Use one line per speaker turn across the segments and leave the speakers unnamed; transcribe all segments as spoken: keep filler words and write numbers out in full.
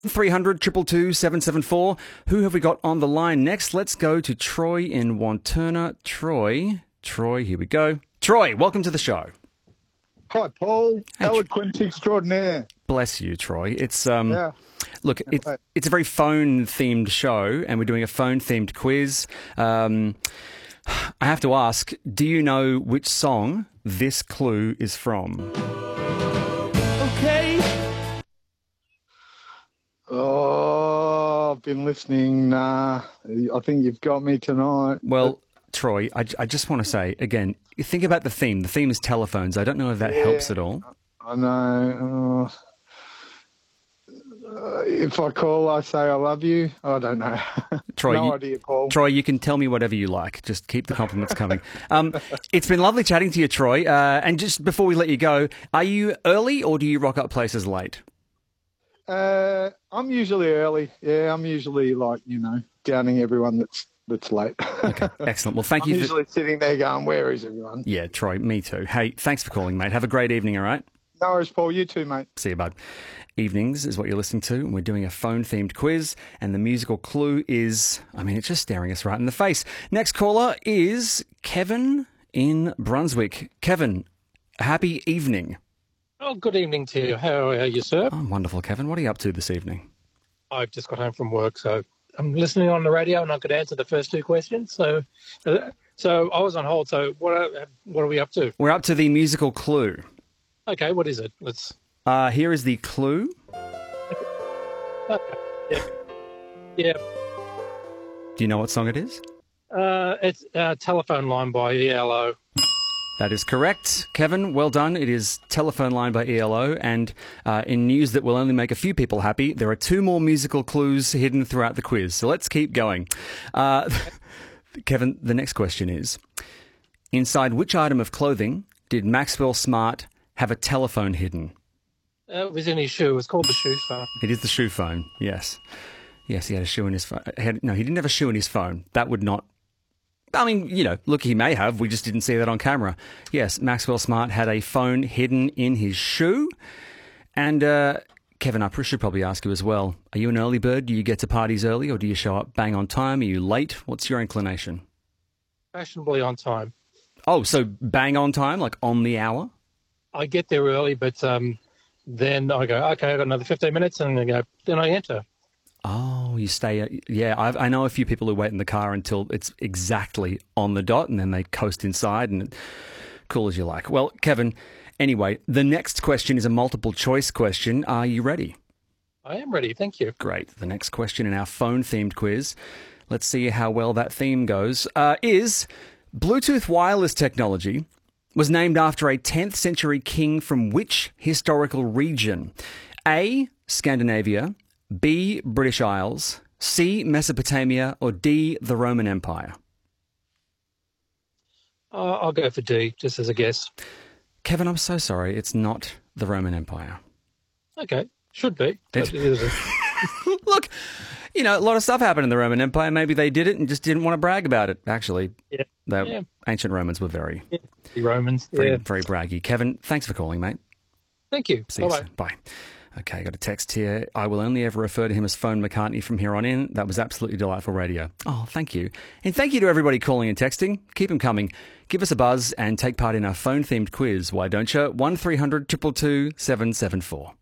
three hundred, two two two, seven seven four. Who have we got on the line next? Let's go to Troy in Wanturna. Troy, Troy, here we go. Troy, welcome to the show.
Hi, Paul.
Hey,
Eloquent extraordinaire.
Bless you, Troy. It's um,
Yeah.
look, it's it's a very phone-themed show, and we're doing a phone-themed quiz. Um, I have to ask, do you know which song this clue is from? Okay.
Oh, I've been listening. Nah, I think you've got me tonight.
Well, Troy, I, I just want to say, again, think about the theme. The theme is telephones. I don't know if that
Yeah.
helps at all.
I know. Uh, uh, if I call, I say I love you. I don't know.
Troy,
no
you,
idea, Paul.
Troy, you can tell me whatever you like. Just keep the compliments coming. Um, it's been lovely chatting to you, Troy. Uh, and just before we let you go, are you early or do you rock up places late?
Uh, I'm usually early. Yeah, I'm usually like, you know, downing everyone that's that's late.
Okay, excellent. Well, thank
I'm
you. For...
usually sitting there going, where is everyone?
Yeah, Troy, me too. Hey, thanks for calling, mate. Have a great evening, all right?
No worries, Paul. You too, mate.
See you, bud. Evenings is what you're listening to, and we're doing a phone-themed quiz, and the musical clue is, I mean, it's just staring us right in the face. Next caller is Kevin in Brunswick. Kevin, happy evening.
Oh, good evening to you. How are you, sir?
Oh, wonderful, Kevin. What are you up to this evening?
I've just got home from work, so I'm listening on the radio, and I could answer the first two questions. So, uh, so I was on hold. So, what are, what are we up to?
We're up to the musical clue.
Okay, what is it? Let's.
Uh, here is the clue.
Okay. Yeah. Yeah.
Do you know what song it is?
Uh, it's uh, Telephone Line by E L O.
That is correct. Kevin, well done. It is Telephone Line by E L O. And uh, in news that will only make a few people happy, there are two more musical clues hidden throughout the quiz. So let's keep going. Uh, Kevin, the next question is, inside which item of clothing did Maxwell Smart have a telephone hidden?
Uh, it was in his shoe. It's called the shoe phone.
It is the shoe phone, yes. Yes, he had a shoe in his phone. He had, no, he didn't have a shoe in his phone. That would not... I mean, you know, look, he may have. We just didn't see that on camera. Yes, Maxwell Smart had a phone hidden in his shoe. And, uh, Kevin, I should probably ask you as well. Are you an early bird? Do you get to parties early or do you show up bang on time? Are you late? What's your inclination?
Fashionably on time.
Oh, so bang on time, like on the hour?
I get there early, but um, then I go, okay, I've got another fifteen minutes, and I go, then I enter.
Oh, you stay... Yeah, I've, I know a few people who wait in the car until it's exactly on the dot and then they coast inside and cool as you like. Well, Kevin, anyway, the next question is a multiple choice question. Are you ready?
I am ready, thank you.
Great. The next question in our phone-themed quiz, let's see how well that theme goes, uh, is Bluetooth wireless technology was named after a tenth century king from which historical region? A, Scandinavia, B, British Isles, C, Mesopotamia, or D, the Roman Empire?
Uh, I'll go for D, just as a guess.
Kevin, I'm so sorry. It's not the Roman Empire.
Okay, should be.
It-
But it isn't.
Look, you know, a lot of stuff happened in the Roman Empire. Maybe they did it and just didn't want to brag about it. Actually,
Yeah.
the
Yeah.
ancient Romans were very,
The Romans.
very,
Yeah.
very braggy. Kevin, thanks for calling, mate.
Thank you.
See you
Bye-bye.
soon. Bye. Okay, got a text here. I will only ever refer to him as Phone McCartney from here on in. That was absolutely delightful radio. Oh, thank you. And thank you to everybody calling and texting. Keep them coming. Give us a buzz and take part in our phone-themed quiz. Why don't you? one three hundred, two two two, seven seven four.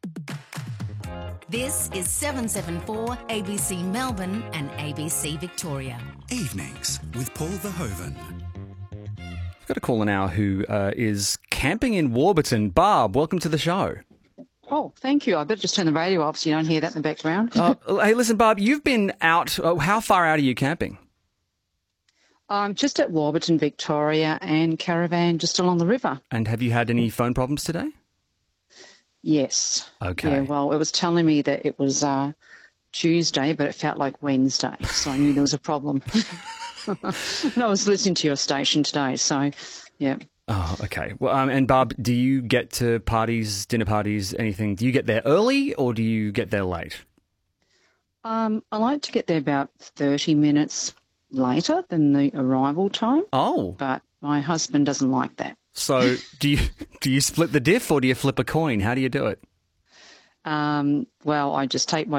This is seven seven four A B C Melbourne and A B C Victoria.
Evenings with Paul Verhoeven.
I've got a caller now who uh, is camping in Warburton. Barb, welcome to the show.
Oh, thank you. I better just turn the radio off so you don't hear that in the background.
Uh, hey, listen, Barb, you've been out. Uh, how far out are you camping?
I'm just at Warburton, Victoria, and caravan just along the river.
And have you had any phone problems today?
Yes.
Okay.
Yeah, well, it was telling me that it was uh, Tuesday, but it felt like Wednesday, so I knew there was a problem. And I was listening to your station today, so, yeah.
Oh, okay. Well, um, and Barb, do you get to parties, dinner parties, anything? Do you get there early or do you get there late?
Um, I like to get there about thirty minutes later than the arrival time,
Oh,
but my husband doesn't like that.
so do you do you split the diff or do you flip a coin? How do you do it?
Um, well, I just take my